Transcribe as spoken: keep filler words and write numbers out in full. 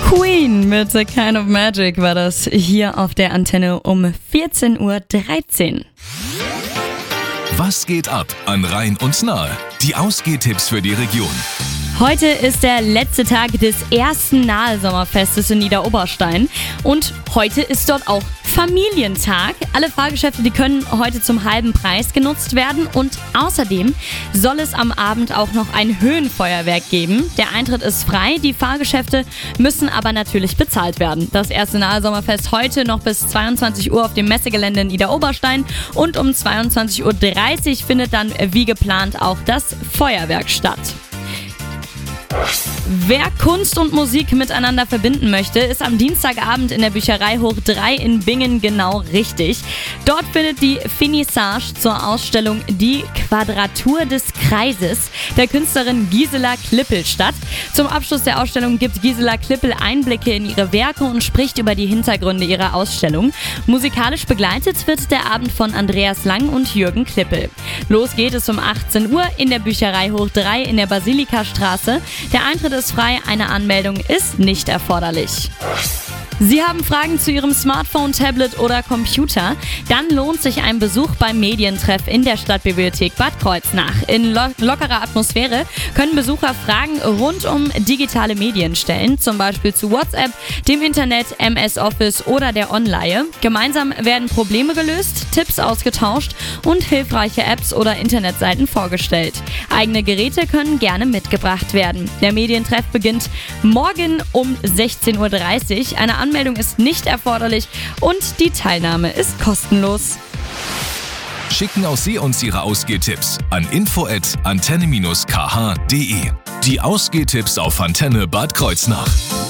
Queen mit The Kind of Magic war das hier auf der Antenne um vierzehn Uhr dreizehn. Was geht ab an Rhein und Nahe? Die Ausgehtipps für die Region. Heute ist der letzte Tag des ersten Nahe-Sommerfestes in Niederoberstein und heute ist dort auch Familientag. Alle Fahrgeschäfte, die können heute zum halben Preis genutzt werden und außerdem soll es am Abend auch noch ein Höhenfeuerwerk geben. Der Eintritt ist frei, die Fahrgeschäfte müssen aber natürlich bezahlt werden. Das erste Nahe-Sommerfest heute noch bis zweiundzwanzig Uhr auf dem Messegelände in Niederoberstein und um zweiundzwanzig Uhr dreißig findet dann wie geplant auch das Feuerwerk statt. Wer Kunst und Musik miteinander verbinden möchte, ist am Dienstagabend in der Bücherei Hoch drei in Bingen genau richtig. Dort findet die Finissage zur Ausstellung Die Quadratur des Kreises der Künstlerin Gisela Klippel statt. Zum Abschluss der Ausstellung gibt Gisela Klippel Einblicke in ihre Werke und spricht über die Hintergründe ihrer Ausstellung. Musikalisch begleitet wird der Abend von Andreas Lang und Jürgen Klippel. Los geht es um achtzehn Uhr in der Bücherei Hoch drei in der Basilikastraße. Der Eintritt ist frei, eine Anmeldung ist nicht erforderlich. Sie haben Fragen zu Ihrem Smartphone, Tablet oder Computer? Dann lohnt sich ein Besuch beim Medientreff in der Stadtbibliothek Bad Kreuznach. In lo- lockerer Atmosphäre können Besucher Fragen rund um digitale Medien stellen, zum Beispiel zu WhatsApp, dem Internet, M S Office oder der Online. Gemeinsam werden Probleme gelöst, Tipps ausgetauscht und hilfreiche Apps oder Internetseiten vorgestellt. Eigene Geräte können gerne mitgebracht werden. Der Medientreff beginnt morgen um sechzehn Uhr dreißig. Eine Anmeldung ist nicht erforderlich und die Teilnahme ist kostenlos. Schicken auch Sie uns Ihre Ausgehtipps an info at antenne dash k h punkt de. Die Ausgehtipps auf Antenne Bad Kreuznach.